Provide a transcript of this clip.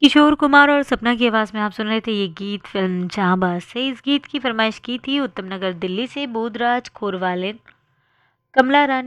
किशोर कुमार और सपना की आवाज़ में आप सुन रहे थे ये गीत फ़िल्म जाँबाज़ से। इस गीत की फ़रमाइश की थी उत्तम नगर दिल्ली से बोधराज खोरवाले, कमला रानी